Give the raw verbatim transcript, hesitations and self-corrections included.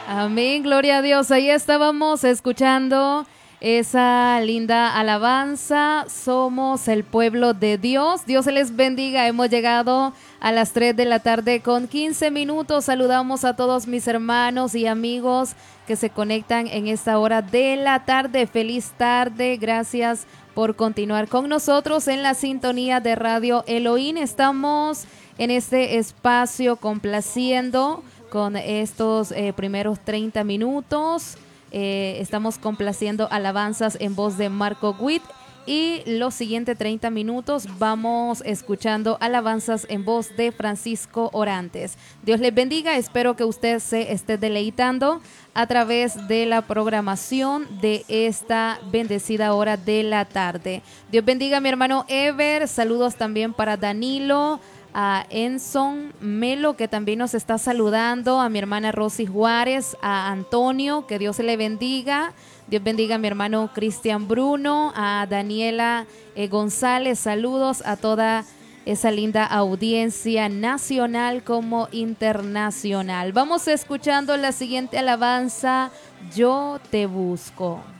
Amén, gloria a Dios. Ahí estábamos escuchando esa linda alabanza. Somos el pueblo de Dios. Dios se les bendiga. Hemos llegado a las tres de la tarde con quince minutos. Saludamos a todos mis hermanos y amigos que se conectan en esta hora de la tarde. Feliz tarde. Gracias por continuar con nosotros en la sintonía de Radio Elohim. Estamos en este espacio complaciendo con estos eh, primeros treinta minutos. Eh, estamos complaciendo alabanzas en voz de Marco Witt, y los siguientes treinta minutos vamos escuchando alabanzas en voz de Francisco Orantes. Dios les bendiga, espero que usted se esté deleitando a través de la programación de esta bendecida hora de la tarde. Dios bendiga a mi hermano Ever, saludos también para Danilo, a Enson Melo, que también nos está saludando, a mi hermana Rosy Juárez, a Antonio, que Dios se le bendiga. Dios bendiga a mi hermano Cristian Bruno, a Daniela eh, González, saludos a toda esa linda audiencia nacional como internacional. Vamos escuchando la siguiente alabanza, Yo te busco.